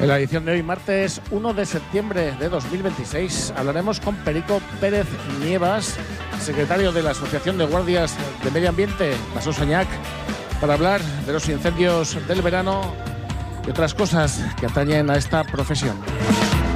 En la edición de hoy, martes 1 de septiembre de 2026, hablaremos con Perico Pérez Nievas, secretario de la Asociación de Guardias de Medio Ambiente, Pasó Sañac, para hablar de los incendios del verano y otras cosas que atañen a esta profesión.